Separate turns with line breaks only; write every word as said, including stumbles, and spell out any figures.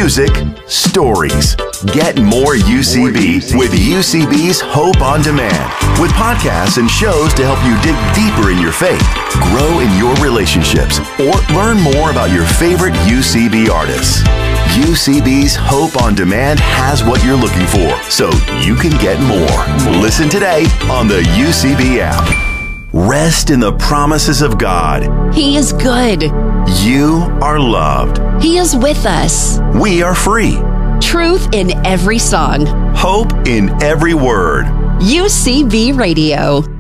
music, stories. Get more U C B with U C B's Hope on Demand. With podcasts and shows to help you dig deeper in your faith, grow in your relationships, or learn more about your favorite U C B artists. U C B's Hope on Demand has what you're looking for, so you can get more. Listen today on the U C B app. Rest in the promises of God.
He is good.
You are loved.
He is with us.
We are free.
Truth in every song.
Hope in every word.
U C B Radio.